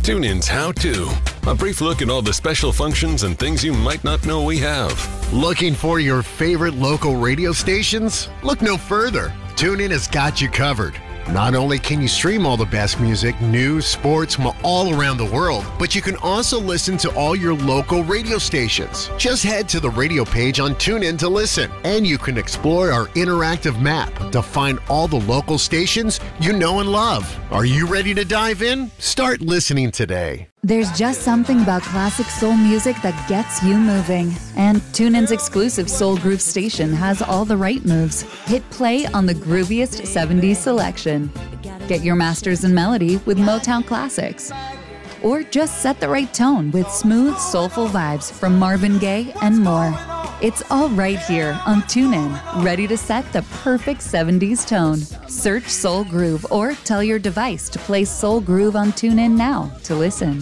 TuneIn's How To. A brief look at all the special functions and things you might not know we have. Looking for your favorite local radio stations? Look no further. TuneIn has got you covered. Not only can you stream all the best music, news, sports from all around the world, but you can also listen to all your local radio stations. Just head to the radio page on TuneIn to listen, and you can explore our interactive map to find all the local stations you know and love. Are you ready to dive in? Start listening today. There's just something about classic soul music that gets you moving. And TuneIn's exclusive Soul Groove station has all the right moves. Hit play on the grooviest 70s selection. Get your masters in melody with Motown classics. Or just set the right tone with smooth, soulful vibes from Marvin Gaye and more. It's all right here on TuneIn, ready to set the perfect 70s tone. Search Soul Groove or tell your device to play Soul Groove on TuneIn now to listen.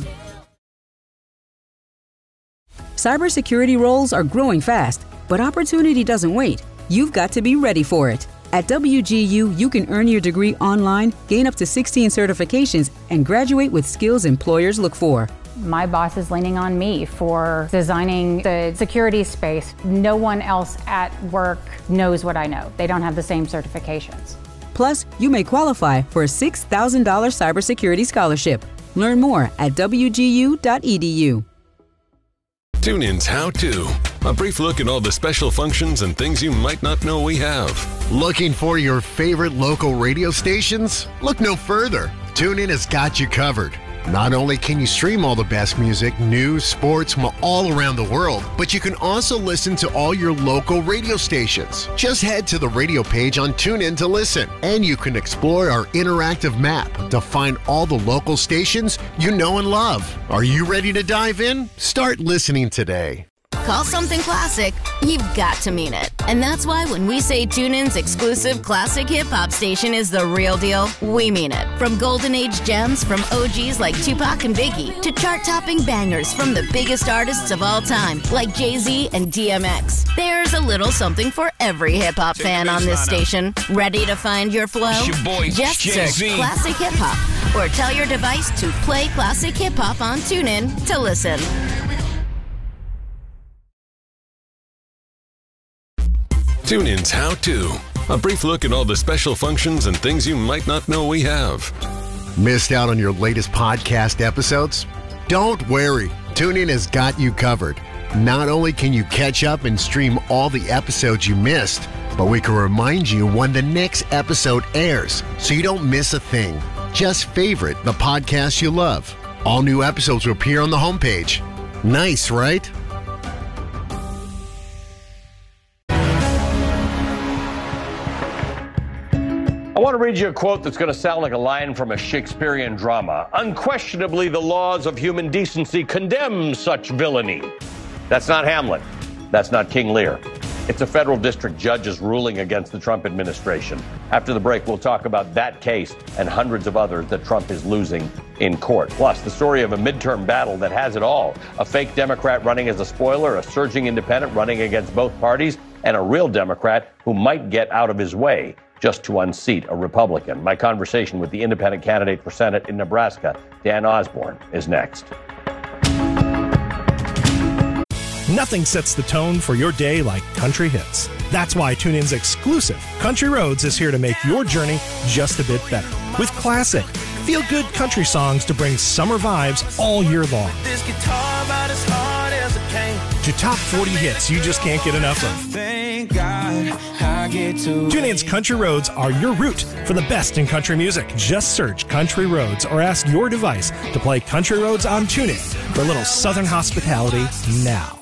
Cybersecurity roles are growing fast, but opportunity doesn't wait. You've got to be ready for it. At WGU, you can earn your degree online, gain up to 16 certifications, and graduate with skills employers look for. My boss is leaning on me for designing the security space. No one else at work knows what I know. They don't have the same certifications. Plus, you may qualify for a $6,000 cybersecurity scholarship. Learn more at wgu.edu. TuneIn's How To. A brief look at all the special functions and things you might not know we have. Looking for your favorite local radio stations? Look no further. TuneIn has got you covered. Not only can you stream all the best music, news, sports from all around the world, but you can also listen to all your local radio stations. Just head to the radio page on TuneIn to listen, and you can explore our interactive map to find all the local stations you know and love. Are you ready to dive in? Start listening today. Call something classic, you've got to mean it. And that's why when we say TuneIn's exclusive classic hip-hop station is the real deal, we mean it. From golden age gems from OGs like Tupac and Biggie to chart-topping bangers from the biggest artists of all time like Jay-Z and DMX. There's a little something for every hip-hop fan on this station. Ready to find your flow? Just search Classic Hip Hop or tell your device to play Classic Hip Hop on TuneIn to listen. TuneIn's How To. A brief look at all the special functions and things you might not know we have. Missed out on your latest podcast episodes? Don't worry. TuneIn has got you covered. Not only can you catch up and stream all the episodes you missed, but we can remind you when the next episode airs so you don't miss a thing. Just favorite the podcast you love. All new episodes will appear on the homepage. Nice, right? I want to read you a quote that's going to sound like a line from a Shakespearean drama. Unquestionably, the laws of human decency condemn such villainy. That's not Hamlet. That's not King Lear. It's a federal district judge's ruling against the Trump administration. After the break, we'll talk about that case and hundreds of others that Trump is losing in court. Plus, the story of a midterm battle that has it all. A fake Democrat running as a spoiler, a surging independent running against both parties, and a real Democrat who might get out of his way just to unseat a Republican. My conversation with the independent candidate for Senate in Nebraska, Dan Osborne, is next. Nothing sets the tone for your day like country hits. That's why TuneIn's exclusive Country Roads is here to make your journey just a bit better. With classic, feel-good country songs to bring summer vibes all year long. This guitar about as hard as it came. To top 40 hits you just can't get enough of. Thank God I get to TuneIn's Country Roads are your route for the best in country music. Just search Country Roads or ask your device to play Country Roads on TuneIn for a little southern hospitality now.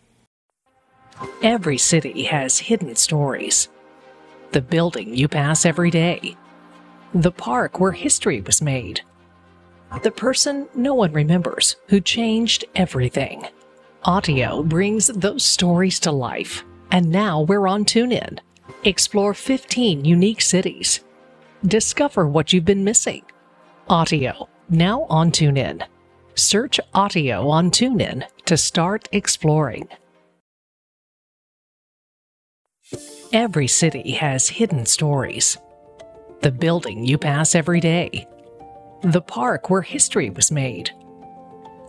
Every city has hidden stories. The building you pass every day. The park where history was made. The person no one remembers who changed everything. Audio brings those stories to life. And now we're on TuneIn. Explore 15 unique cities. Discover what you've been missing. Audio, now on TuneIn. Search Audio on TuneIn to start exploring. Every city has hidden stories. The building you pass every day. The park where history was made.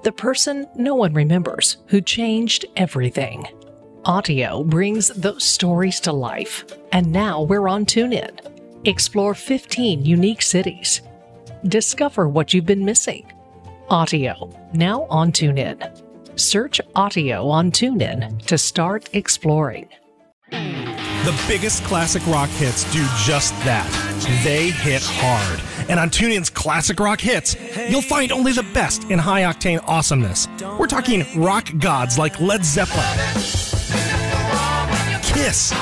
The person no one remembers who changed everything. Audio brings those stories to life. And now we're on TuneIn. Explore 15 unique cities. Discover what you've been missing. Audio, now on TuneIn. Search Audio on TuneIn to start exploring. The biggest classic rock hits do just that. They hit hard. And on TuneIn's Classic Rock Hits, you'll find only the best in high-octane awesomeness. We're talking rock gods like Led Zeppelin, Kiss,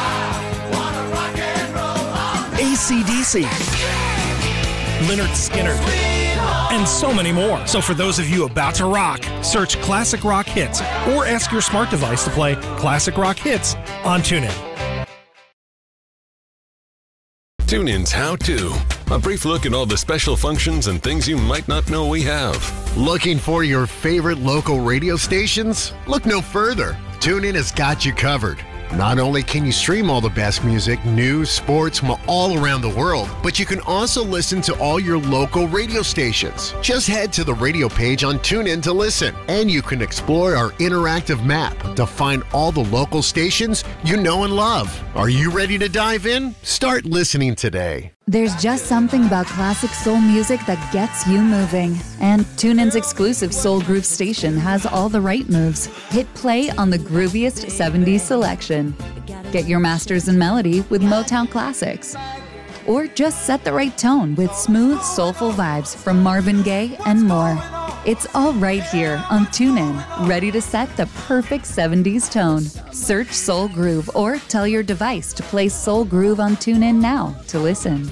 AC/DC, Lynyrd Skynyrd, and so many more. So for those of you about to rock, search Classic Rock Hits or ask your smart device to play Classic Rock Hits on TuneIn. TuneIn's How To. A brief look at all the special functions and things you might not know we have. Looking for your favorite local radio stations? Look no further. TuneIn has got you covered. Not only can you stream all the best music, news, sports from all around the world, but you can also listen to all your local radio stations. Just head to the radio page on TuneIn to listen, and you can explore our interactive map to find all the local stations you know and love. Are you ready to dive in? Start listening today. There's just something about classic soul music that gets you moving. And TuneIn's exclusive Soul Groove station has all the right moves. Hit play on the grooviest 70s selection. Get your masters in melody with Motown classics. Or just set the right tone with smooth, soulful vibes from Marvin Gaye and more. It's all right here on TuneIn, ready to set the perfect 70s tone. Search Soul Groove or tell your device to play Soul Groove on TuneIn now to listen.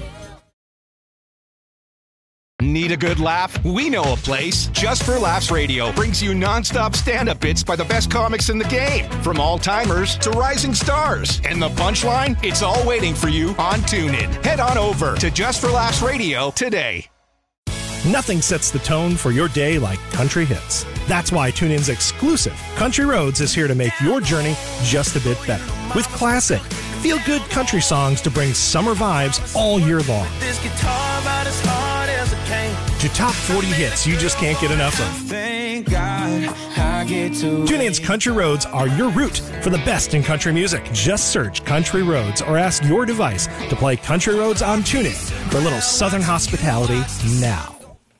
Need a good laugh? We know a place. Just for Laughs Radio brings you non-stop stand-up bits by the best comics in the game, from all-timers to rising stars. And the punchline? It's all waiting for you on TuneIn. Head on over to Just for Laughs Radio today. Nothing sets the tone for your day like country hits. That's why TuneIn's exclusive Country Roads is here to make your journey just a bit better. With classic, feel-good country songs to bring summer vibes all year long. This guitar about as hard as it came. To top 40 hits you just can't get enough of. Thank God I get to. TuneIn's Country Roads are your route for the best in country music. Just search Country Roads or ask your device to play Country Roads on TuneIn for a little southern hospitality now.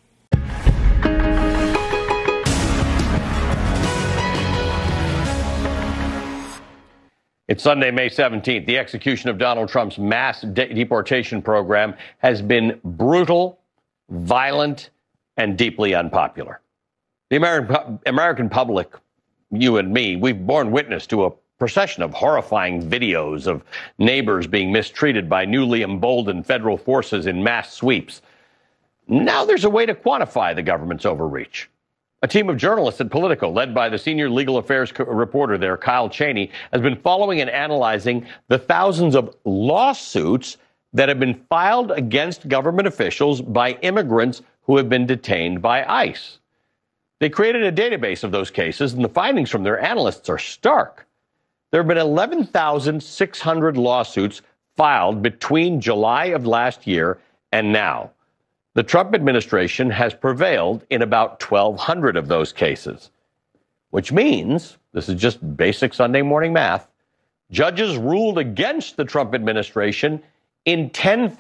It's Sunday, May 17th. The execution of Donald Trump's mass deportation program has been brutal, violent, and deeply unpopular. The American public, you and me, we've borne witness to a procession of horrifying videos of neighbors being mistreated by newly emboldened federal forces in mass sweeps. Now there's a way to quantify the government's overreach. A team of journalists at Politico, led by the senior legal affairs reporter there, Kyle Cheney, has been following and analyzing the thousands of lawsuits that have been filed against government officials by immigrants who have been detained by ICE. They created a database of those cases, and the findings from their analysts are stark. There have been 11,600 lawsuits filed between July of last year and now. The Trump administration has prevailed in about 1,200 of those cases, which means, this is just basic Sunday morning math, judges ruled against the Trump administration in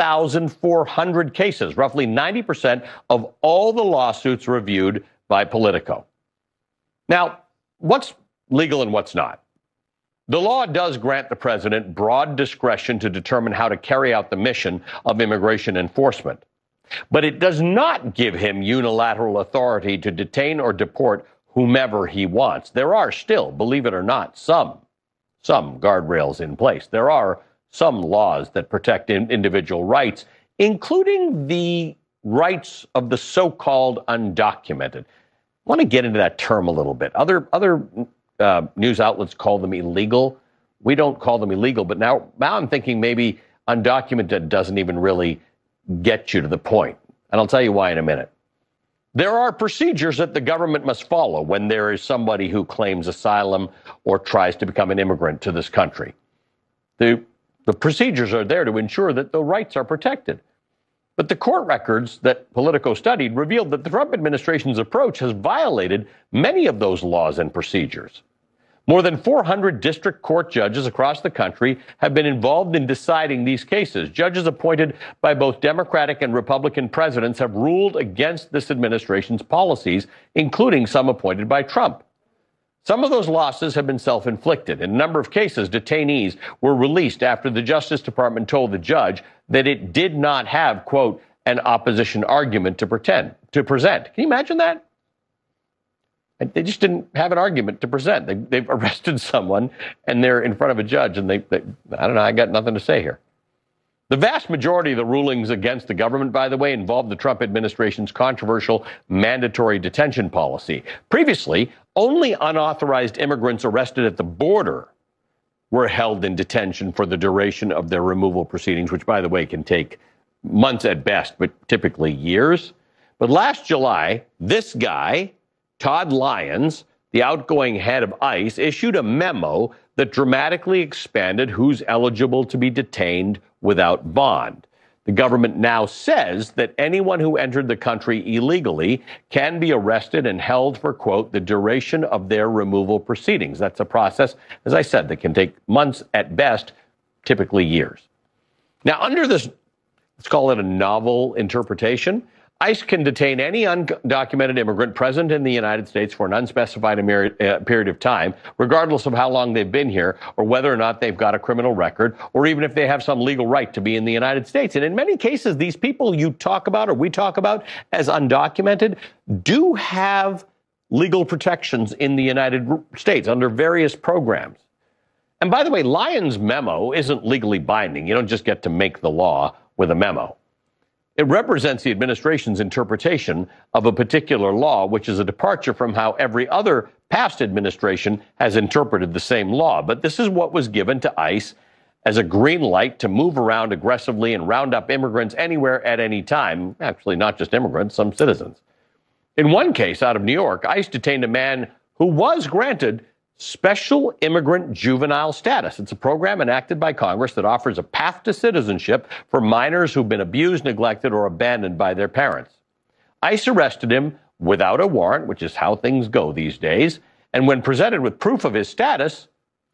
10,400 cases, roughly 90% of all the lawsuits reviewed by Politico. Now, what's legal and what's not? The law does grant the president broad discretion to determine how to carry out the mission of immigration enforcement. But it does not give him unilateral authority to detain or deport whomever he wants. There are still, believe it or not, some guardrails in place. There are some laws that protect individual rights, including the rights of the so-called undocumented. I want to get into that term a little bit. Other news outlets call them illegal. We don't call them illegal, but now I'm thinking maybe undocumented doesn't even really get you to the point. And I'll tell you why in a minute. There are procedures that the government must follow when there is somebody who claims asylum or tries to become an immigrant to this country. The procedures are there to ensure that the rights are protected. But the court records that Politico studied revealed that the Trump administration's approach has violated many of those laws and procedures. More than 400 district court judges across the country have been involved in deciding these cases. Judges appointed by both Democratic and Republican presidents have ruled against this administration's policies, including some appointed by Trump. Some of those losses have been self-inflicted. In a number of cases, detainees were released after the Justice Department told the judge that it did not have, quote, an opposition argument to present. Can you imagine that? They just didn't have an argument to present. They've arrested someone and they're in front of a judge and I don't know, I got nothing to say here. The vast majority of the rulings against the government, by the way, involved the Trump administration's controversial mandatory detention policy. Previously, only unauthorized immigrants arrested at the border were held in detention for the duration of their removal proceedings, which, by the way, can take months at best, but typically years. But last July, this guy, Todd Lyons, the outgoing head of ICE, issued a memo that dramatically expanded who's eligible to be detained without bond. The government now says that anyone who entered the country illegally can be arrested and held for, quote, the duration of their removal proceedings. That's a process, as I said, that can take months at best, typically years. Now, under this, let's call it a novel interpretation, ICE can detain any undocumented immigrant present in the United States for an unspecified period of time, regardless of how long they've been here or whether or not they've got a criminal record or even if they have some legal right to be in the United States. And in many cases, these people you talk about or we talk about as undocumented do have legal protections in the United States under various programs. And by the way, Lyons' memo isn't legally binding. You don't just get to make the law with a memo. It represents the administration's interpretation of a particular law, which is a departure from how every other past administration has interpreted the same law. But this is what was given to ICE as a green light to move around aggressively and round up immigrants anywhere at any time. Actually, not just immigrants, some citizens. In one case out of New York, ICE detained a man who was granted Special Immigrant Juvenile Status. It's a program enacted by Congress that offers a path to citizenship for minors who've been abused, neglected, or abandoned by their parents. ICE arrested him without a warrant, which is how things go these days, and when presented with proof of his status,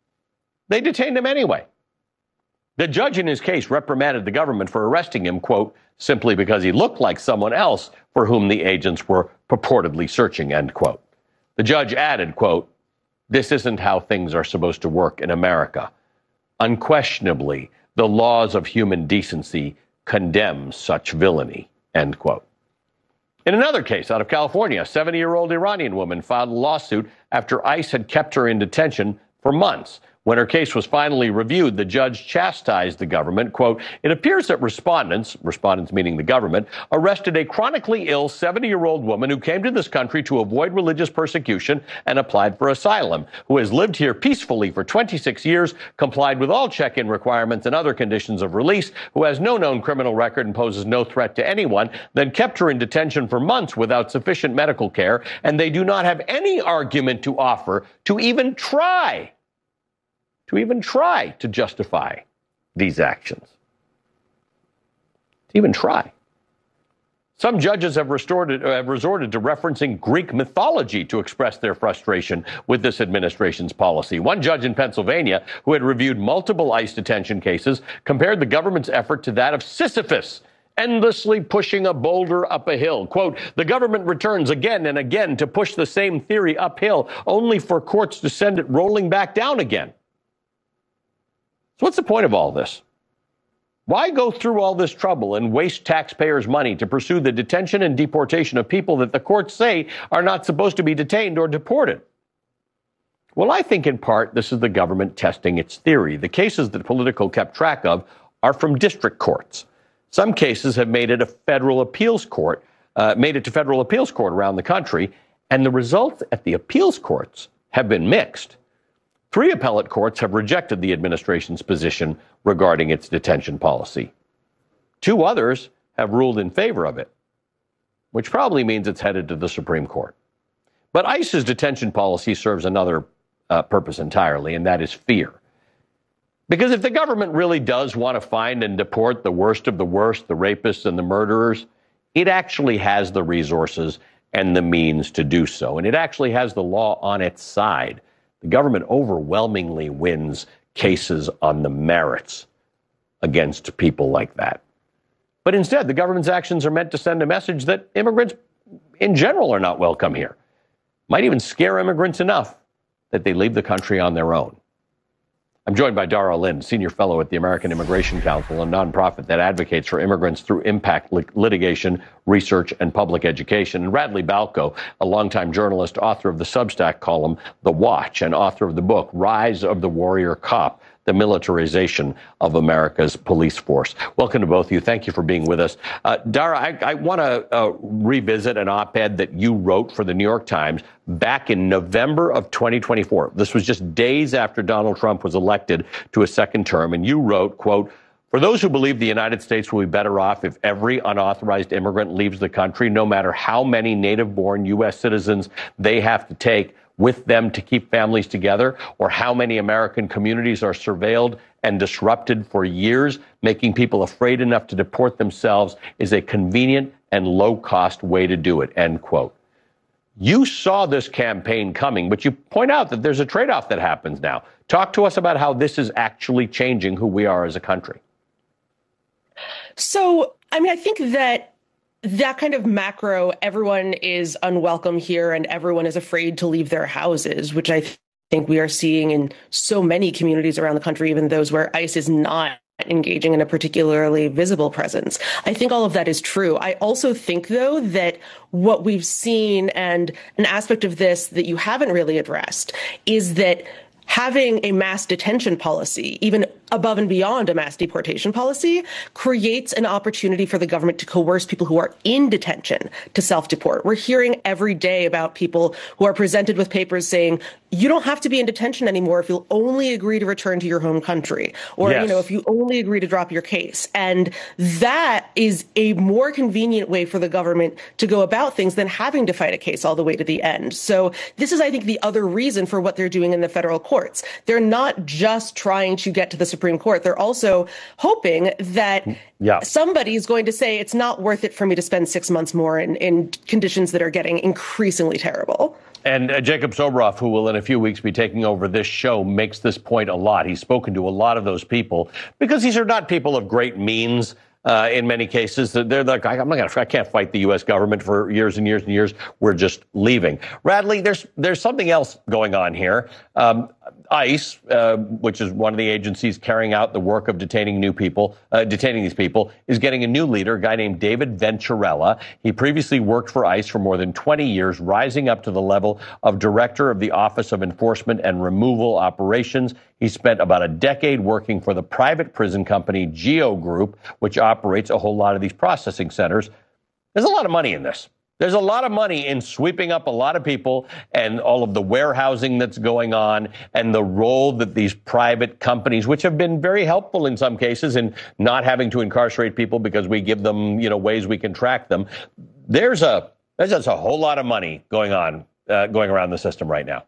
they detained him anyway. The judge in his case reprimanded the government for arresting him, quote, simply because he looked like someone else for whom the agents were purportedly searching, end quote. The judge added, quote, this isn't how things are supposed to work in America. Unquestionably, the laws of human decency condemn such villainy, end quote. In another case out of California, a 70-year-old Iranian woman filed a lawsuit after ICE had kept her in detention for months. When her case was finally reviewed, the judge chastised the government. Quote, it appears that respondents meaning the government, arrested a chronically ill 70-year-old woman who came to this country to avoid religious persecution and applied for asylum, who has lived here peacefully for 26 years, complied with all check-in requirements and other conditions of release, who has no known criminal record and poses no threat to anyone, then kept her in detention for months without sufficient medical care, and they do not have any argument to offer to even try to justify these actions. To even try. Some judges have resorted to referencing Greek mythology to express their frustration with this administration's policy. One judge in Pennsylvania, who had reviewed multiple ICE detention cases, compared the government's effort to that of Sisyphus, endlessly pushing a boulder up a hill. Quote, the government returns again and again to push the same theory uphill, only for courts to send it rolling back down again. So what's the point of all this? Why go through all this trouble and waste taxpayers' money to pursue the detention and deportation of people that the courts say are not supposed to be detained or deported? Well, I think in part this is the government testing its theory. The cases that Politico kept track of are from district courts. Some cases have made it to federal appeals court around the country, and the results at the appeals courts have been mixed. 3 appellate courts have rejected the administration's position regarding its detention policy. 2 others have ruled in favor of it, which probably means it's headed to the Supreme Court. But ICE's detention policy serves another purpose entirely, and that is fear. Because if the government really does want to find and deport the worst of the worst, the rapists and the murderers, it actually has the resources and the means to do so. And it actually has the law on its side. The government overwhelmingly wins cases on the merits against people like that. But instead, the government's actions are meant to send a message that immigrants in general are not welcome here. Might even scare immigrants enough that they leave the country on their own. I'm joined by Dara Lind, senior fellow at the American Immigration Council, a nonprofit that advocates for immigrants through impact litigation, research, and public education, and Radley Balko, a longtime journalist, author of the Substack column The Watch, and author of the book Rise of the Warrior Cop: The Militarization of America's Police Force. Welcome to both of you. Thank you for being with us. Dara, I want to revisit an op-ed that you wrote for the New York Times back in November of 2024. This was just days after Donald Trump was elected to a second term. And you wrote, quote, "For those who believe the United States will be better off if every unauthorized immigrant leaves the country, no matter how many native-born U.S. citizens they have to take with them to keep families together, or how many American communities are surveilled and disrupted for years, making people afraid enough to deport themselves is a convenient and low-cost way to do it," end quote. You saw this campaign coming, but you point out that there's a trade-off that happens now. Talk to us about how this is actually changing who we are as a country. So, I think that kind of macro, everyone is unwelcome here and everyone is afraid to leave their houses, which I think we are seeing in so many communities around the country, even those where ICE is not engaging in a particularly visible presence. I think all of that is true. I also think, though, that what we've seen, and an aspect of this that you haven't really addressed, is that having a mass detention policy, even above and beyond a mass deportation policy, creates an opportunity for the government to coerce people who are in detention to self-deport. We're hearing every day about people who are presented with papers saying, you don't have to be in detention anymore if you'll only agree to return to your home country, or, yes, if you only agree to drop your case. And that is a more convenient way for the government to go about things than having to fight a case all the way to the end. So this is, I think, the other reason for what they're doing in the federal courts. They're not just trying to get to the Supreme Court. They're also hoping that somebody is going to say it's not worth it for me to spend 6 months more in conditions that are getting increasingly terrible. And Jacob Soboroff, who will in a few weeks be taking over this show, makes this point a lot. He's spoken to a lot of those people because these are not people of great means. In many cases, they're like, I can't fight the U.S. government for years and years and years. We're just leaving. Radley, there's something else going on here. ICE, which is one of the agencies carrying out the work of detaining these people, is getting a new leader, a guy named David Venturella. He previously worked for ICE for more than 20 years, rising up to the level of director of the Office of Enforcement and Removal Operations. He spent about a decade working for the private prison company GEO Group, which operates a whole lot of these processing centers. There's a lot of money in this. There's a lot of money in sweeping up a lot of people and all of the warehousing that's going on and the role that these private companies, which have been very helpful in some cases in not having to incarcerate people because we give them, ways we can track them. There's just a whole lot of money going around the system right now.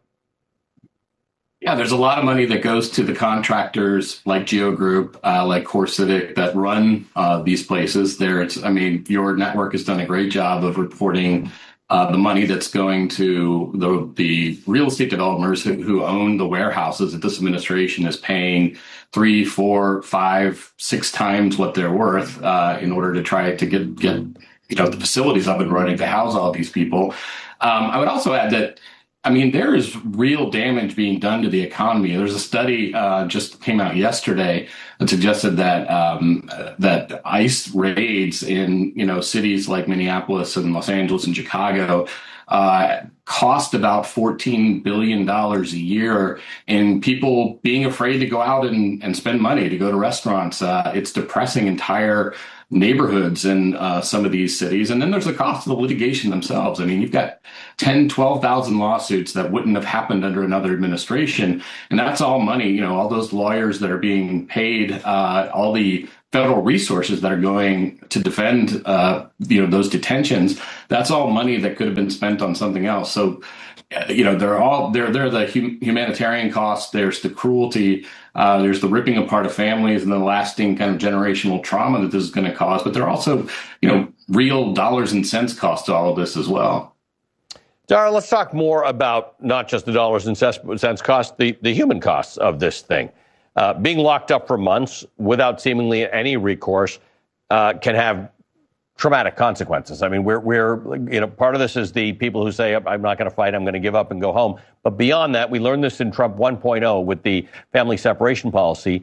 Yeah, there's a lot of money that goes to the contractors like GEO Group, like CoreCivic, that run these places. Your network has done a great job of reporting the money that's going to the real estate developers who own the warehouses that this administration is paying 3, 4, 5, 6 times what they're worth in order to try to get the facilities up and running to house all these people. I would also add that there is real damage being done to the economy. There's a study just came out yesterday that suggested that ICE raids in cities like Minneapolis and Los Angeles and Chicago cost about $14 billion a year, and people being afraid to go out and spend money to go to restaurants. It's depressing entire neighborhoods in some of these cities. And then there's the cost of the litigation themselves. You've got 10, 12,000 lawsuits that wouldn't have happened under another administration. And that's all money, all those lawyers that are being paid, all the federal resources that are going to defend, those detentions, that's all money that could have been spent on something else. So, they're the humanitarian costs. There's the cruelty. There's the ripping apart of families and the lasting kind of generational trauma that this is going to cause. But there are also, real dollars and cents cost to all of this as well. Dara, let's talk more about not just the dollars and cents cost, the human costs of this thing. Being locked up for months without seemingly any recourse can have traumatic consequences. I mean, we're part of this is the people who say, I'm not going to fight, I'm going to give up and go home. But beyond that, we learned this in Trump 1.0 with the family separation policy.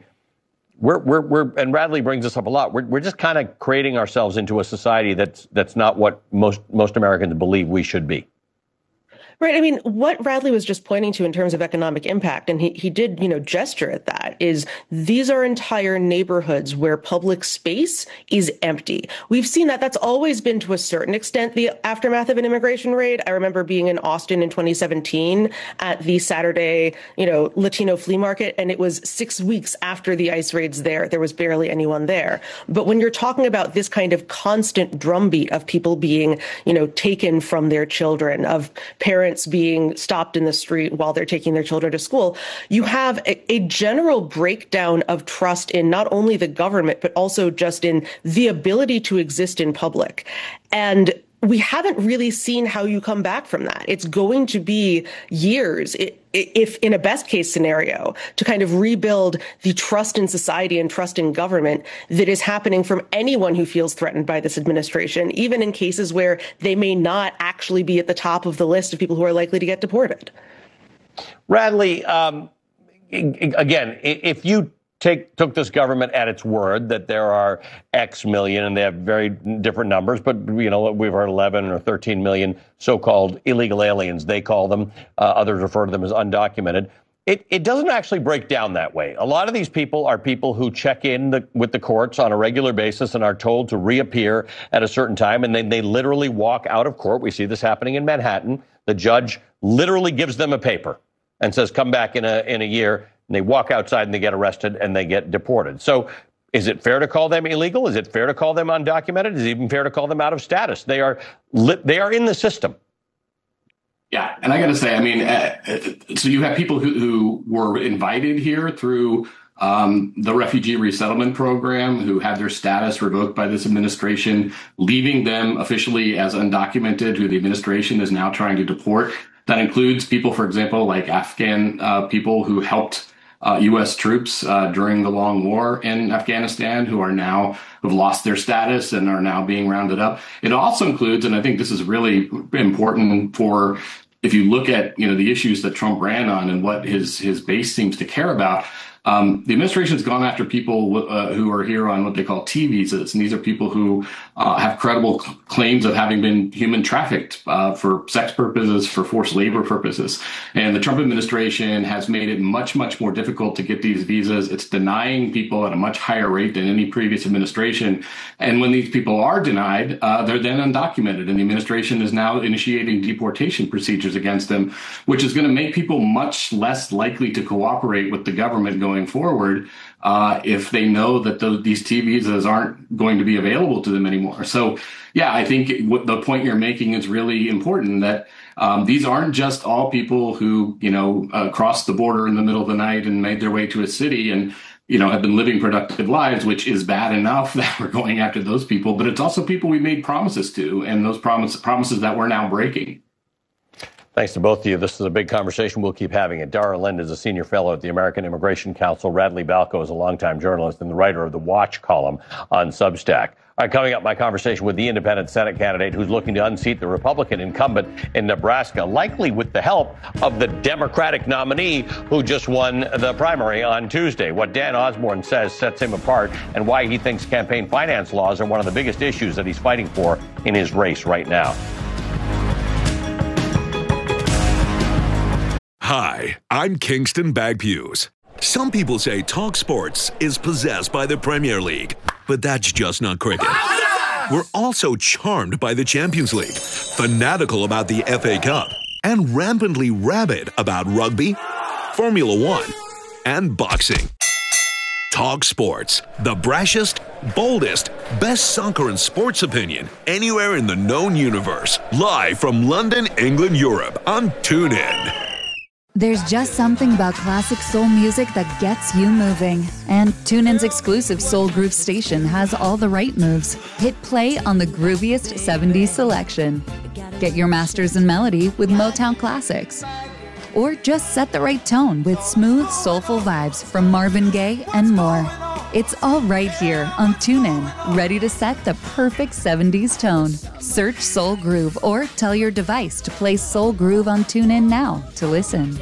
And Radley brings this up a lot. We're just kind of creating ourselves into a society that's not what most Americans believe we should be. Right. I mean, what Radley was just pointing to in terms of economic impact, and he did, gesture at that, is these are entire neighborhoods where public space is empty. We've seen that. That's always been, to a certain extent, the aftermath of an immigration raid. I remember being in Austin in 2017 at the Saturday, Latino flea market, and it was 6 weeks after the ICE raids there. There was barely anyone there. But when you're talking about this kind of constant drumbeat of people being, taken from their children, of parents being stopped in the street while they're taking their children to school, you have a general breakdown of trust in not only the government, but also just in the ability to exist in public. And we haven't really seen how you come back from that. It's going to be years, if in a best case scenario, to kind of rebuild the trust in society and trust in government that is happening from anyone who feels threatened by this administration, even in cases where they may not actually be at the top of the list of people who are likely to get deported. Radley, again, if you took this government at its word that there are X million, and they have very different numbers, but we've heard 11 or 13 million so-called illegal aliens, they call them. Others refer to them as undocumented. It doesn't actually break down that way. A lot of these people are people who check in with the courts on a regular basis and are told to reappear at a certain time, and then they literally walk out of court. We see this happening in Manhattan. The judge literally gives them a paper and says, come back in a year. And they walk outside and they get arrested and they get deported. So is it fair to call them illegal? Is it fair to call them undocumented? Is it even fair to call them out of status? They are in the system. Yeah. And I got to say, I mean, so you have people who were invited here through the refugee resettlement program, who had their status revoked by this administration, leaving them officially as undocumented, who the administration is now trying to deport. That includes people, for example, like Afghan people who helped U.S. troops during the long war in Afghanistan, who have lost their status and are now being rounded up. It also includes, and I think this is really important for, if you look at the issues that Trump ran on and what his base seems to care about. The administration has gone after people who are here on what they call T visas. And these are people who have credible claims of having been human trafficked for sex purposes, for forced labor purposes. And the Trump administration has made it much, much more difficult to get these visas. It's denying people at a much higher rate than any previous administration. And when these people are denied, they're then undocumented. And the administration is now initiating deportation procedures against them, which is going to make people much less likely to cooperate with the government going forward if they know that these T visas aren't going to be available to them anymore. So, yeah, I think the point you're making is really important, that these aren't just all people who, crossed the border in the middle of the night and made their way to a city and, have been living productive lives, which is bad enough that we're going after those people. But it's also people we made promises to, and those promises that we're now breaking. Thanks to both of you. This is a big conversation. We'll keep having it. Dara Lind is a senior fellow at the American Immigration Council. Radley Balko is a longtime journalist and the writer of the Watch column on Substack. All right, coming up, my conversation with the independent Senate candidate who's looking to unseat the Republican incumbent in Nebraska, likely with the help of the Democratic nominee who just won the primary on Tuesday. What Dan Osborne says sets him apart, and why he thinks campaign finance laws are one of the biggest issues that he's fighting for in his race right now. Hi, I'm Kingston Bagpuse. Some people say Talk Sports is possessed by the Premier League, but that's just not cricket. We're also charmed by the Champions League, fanatical about the FA Cup, and rampantly rabid about rugby, Formula One, and boxing. Talk Sports, the brashest, boldest, best soccer and sports opinion anywhere in the known universe. Live from London, England, Europe on TuneIn. There's just something about classic soul music that gets you moving. And TuneIn's exclusive Soul Groove station has all the right moves. Hit play on the grooviest 70s selection. Get your masters in melody with Motown classics. Or just set the right tone with smooth, soulful vibes from Marvin Gaye and more. It's all right here on TuneIn, ready to set the perfect 70s tone. Search Soul Groove or tell your device to play Soul Groove on TuneIn now to listen.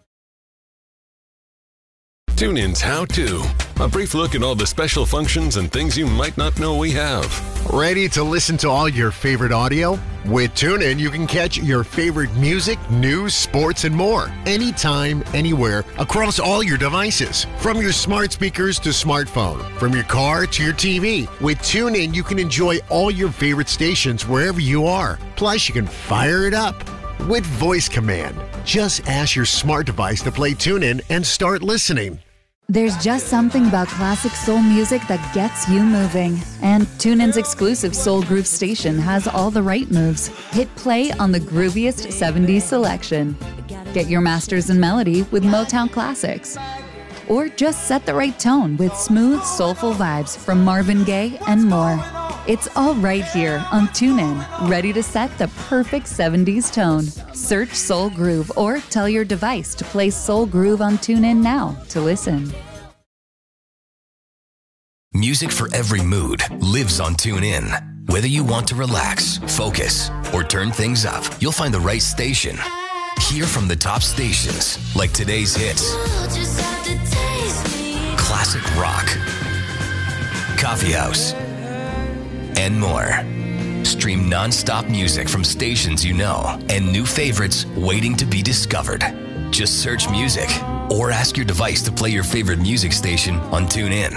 TuneIn's How To. A brief look at all the special functions and things you might not know we have. Ready to listen to all your favorite audio? With TuneIn, you can catch your favorite music, news, sports, and more. Anytime, anywhere, across all your devices. From your smart speakers to smartphone. From your car to your TV. With TuneIn, you can enjoy all your favorite stations wherever you are. Plus, you can fire it up with voice command. Just ask your smart device to play TuneIn and start listening. There's just something about classic soul music that gets you moving. And TuneIn's exclusive Soul Groove station has all the right moves. Hit play on the grooviest 70s selection. Get your masters in melody with Motown classics. Or just set the right tone with smooth, soulful vibes from Marvin Gaye and more. It's all right here on TuneIn, ready to set the perfect 70s tone. Search Soul Groove or tell your device to play Soul Groove on TuneIn now to listen. Music for every mood lives on TuneIn. Whether you want to relax, focus, or turn things up, you'll find the right station. Hear from the top stations like today's hits, classic rock, coffee house, and more. Stream non-stop music from stations you know and new favorites waiting to be discovered. Just search music or ask your device to play your favorite music station on TuneIn.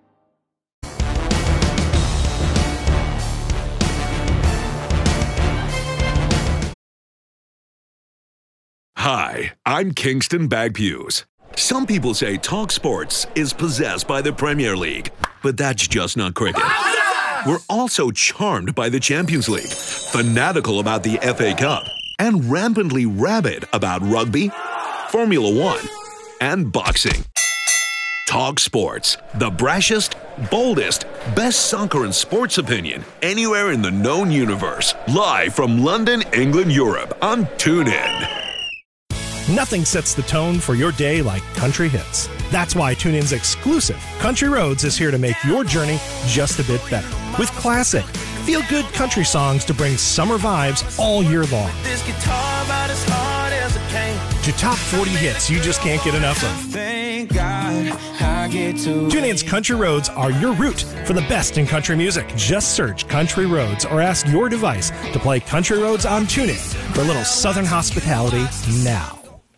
Hi, I'm Kingston Bagpuse. Some people say Talk Sports is possessed by the Premier League, but that's just not cricket. We're also charmed by the Champions League, fanatical about the FA Cup, and rampantly rabid about rugby, Formula One, and boxing. Talk Sports, the brashest, boldest, best soccer and sports opinion anywhere in the known universe. Live from London, England, Europe on TuneIn. Nothing sets the tone for your day like country hits. That's why TuneIn's exclusive Country Roads is here to make your journey just a bit better. With classic, feel-good country songs to bring summer vibes all year long. This guitar about as hard as it came. To top 40 hits you just can't get enough of. Thank God I get to. TuneIn's Country Roads are your route for the best in country music. Just search Country Roads or ask your device to play Country Roads on TuneIn for a little southern hospitality now.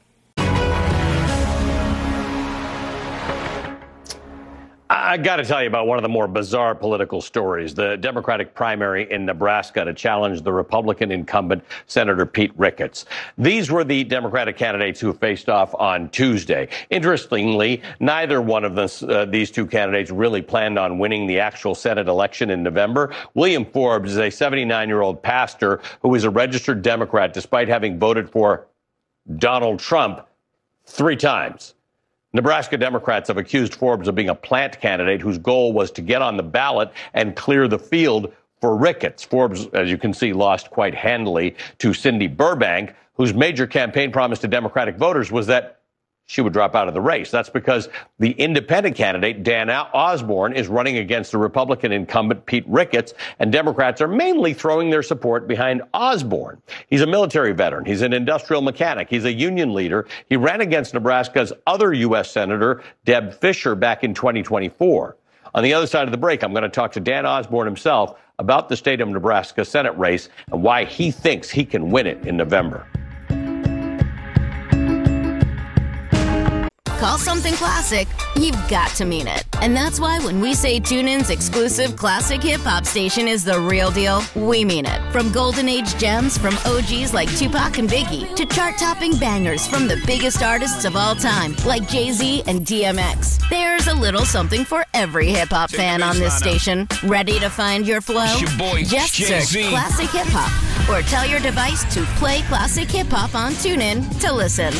I got to tell you about one of the more bizarre political stories, the Democratic primary in Nebraska to challenge the Republican incumbent, Senator Pete Ricketts. These were the Democratic candidates who faced off on Tuesday. Interestingly, neither one of these two candidates really planned on winning the actual Senate election in November. William Forbes is a 79-year-old pastor who is a registered Democrat despite having voted for Donald Trump 3 times. Nebraska Democrats have accused Forbes of being a plant candidate whose goal was to get on the ballot and clear the field for Ricketts. Forbes, as you can see, lost quite handily to Cindy Burbank, whose major campaign promise to Democratic voters was that she would drop out of the race. That's because the independent candidate, Dan Osborne, is running against the Republican incumbent, Pete Ricketts, and Democrats are mainly throwing their support behind Osborne. He's a military veteran. He's an industrial mechanic. He's a union leader. He ran against Nebraska's other U.S. Senator, Deb Fischer, back in 2024. On the other side of the break, I'm going to talk to Dan Osborne himself about the state of Nebraska Senate race and why he thinks he can win it in November. call something classic, you've got to mean it. And that's why when we say TuneIn's exclusive classic hip-hop station is the real deal, we mean it. From Golden Age gems from OGs like Tupac and Biggie to chart-topping bangers from the biggest artists of all time like Jay-Z and DMX. There's a little something for every hip-hop fan on this station. Ready to find your flow? It's your boy, Just search Jay-Z. Classic Hip Hop or tell your device to play Classic Hip Hop on TuneIn to listen.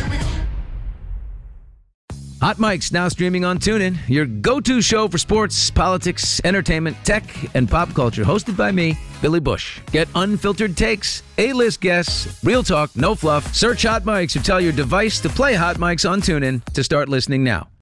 Hot Mic's now streaming on TuneIn, your go-to show for sports, politics, entertainment, tech, and pop culture. Hosted by me, Billy Bush. Get unfiltered takes, A-list guests, real talk, no fluff. Search Hot Mic's or tell your device to play Hot Mic's on TuneIn to start listening now.